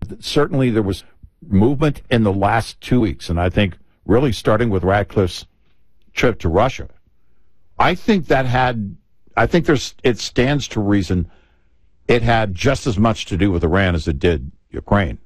certainly there was movement in the last 2 weeks, and I think really starting with Ratcliffe's trip to Russia. I think it stands to reason it had just as much to do with Iran as it did Ukraine.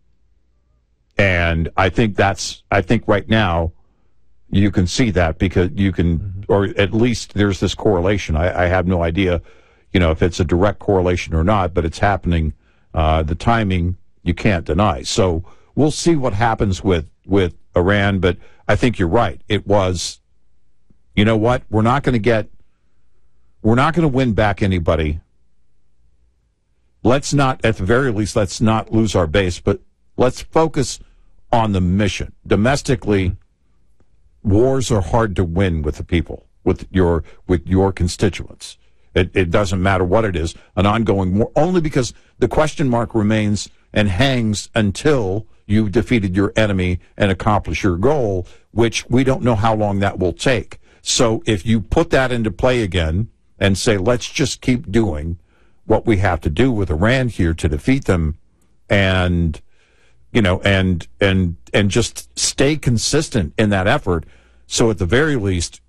And I think right now you can see that because you can, or at least there's this correlation. I have no idea, if it's a direct correlation or not, but it's happening. The timing you can't deny. So we'll see what happens with Iran, but I think you're right. It was, you know what? We're not going to win back anybody. Let's not, at the very least, let's not lose our base, but let's focus on the mission. Domestically, wars are hard to win with the people, with your constituents. It doesn't matter what it is, an ongoing war, only because the question mark remains and hangs until you've defeated your enemy and accomplish your goal, which we don't know how long that will take. So if you put that into play again and say, let's just keep doing what we have to do with Iran here to defeat them, and just stay consistent in that effort. So at the very least,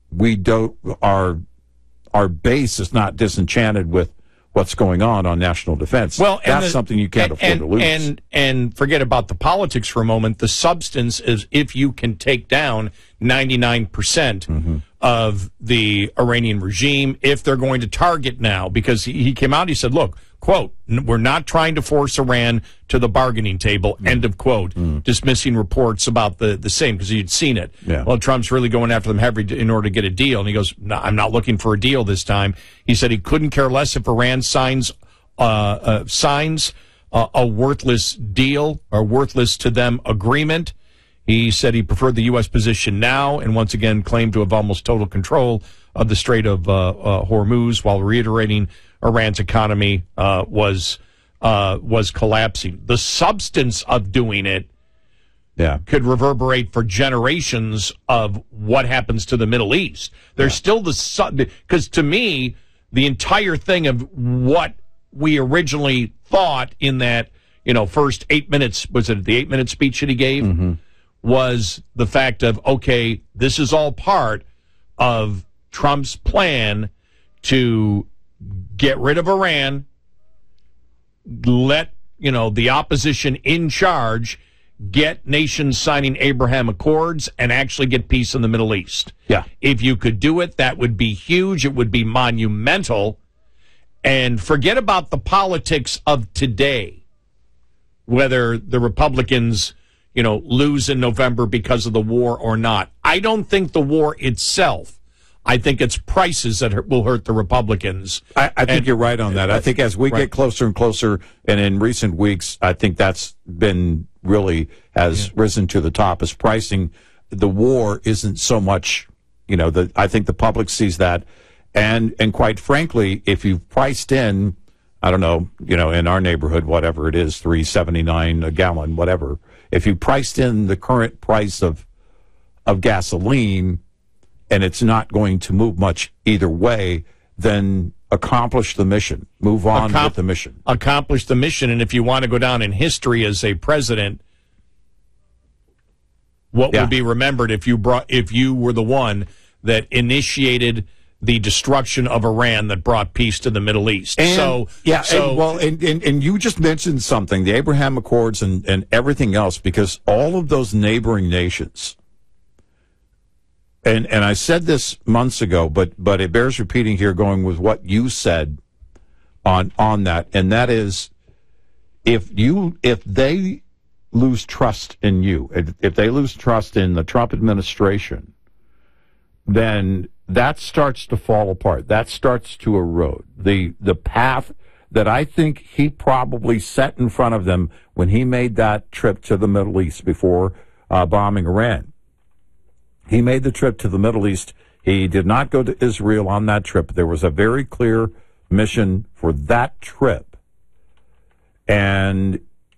our base is not disenchanted with what's going on national defense. Well, that's something you can't afford to lose. And forget about the politics for a moment. The substance is if you can take down 99% of the Iranian regime, if they're going to target now, because he came out, he said, look, quote, we're not trying to force Iran to the bargaining table, end of quote, dismissing reports about the same, because he'd seen it. Yeah. Well, Trump's really going after them heavy in order to get a deal. And he goes, no, I'm not looking for a deal this time. He said he couldn't care less if Iran signs a worthless deal or worthless to them agreement. He said he preferred the U.S. position now, and once again claimed to have almost total control of the Strait of Hormuz, while reiterating Iran's economy was collapsing. The substance of doing it could reverberate for generations of what happens to the Middle East. There's still because to me, the entire thing of what we originally thought in that, first 8 minutes, was it the 8-minute speech that he gave? Was the fact of, okay, this is all part of Trump's plan to get rid of Iran, let, the opposition in charge, get nations signing Abraham Accords, and actually get peace in the Middle East. Yeah. If you could do it, that would be huge. It would be monumental. And forget about the politics of today, whether the Republicans lose in November because of the war or not. I don't think the war itself. I think it's prices that will hurt the Republicans. I think you're right on that. I think as we get closer and closer, and in recent weeks, I think that's been has risen to the top as pricing. The war isn't so much, I think the public sees that. And quite frankly, if you've priced in, I don't know, in our neighborhood, whatever it is, $3.79 a gallon, whatever. If you priced in the current price of gasoline, and it's not going to move much either way, then accomplish the mission. Move on with the mission. Accomplish the mission, and if you want to go down in history as a president, what will be remembered if you were the one that initiated the destruction of Iran that brought peace to the Middle East. And you just mentioned something, the Abraham Accords and everything else, because all of those neighboring nations, and I said this months ago, but it bears repeating here, going with what you said on that, and that is, if they lose trust in you, if they lose trust in the Trump administration, then that starts to fall apart. That starts to erode. The path that I think he probably set in front of them when he made that trip to the Middle East before bombing Iran. He made the trip to the Middle East. He did not go to Israel on that trip. There was a very clear mission for that trip. And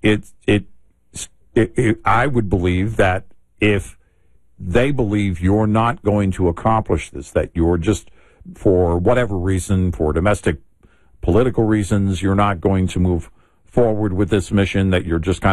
I would believe that if they believe you're not going to accomplish this, that you're just, for whatever reason, for domestic political reasons, you're not going to move forward with this mission, that you're just kind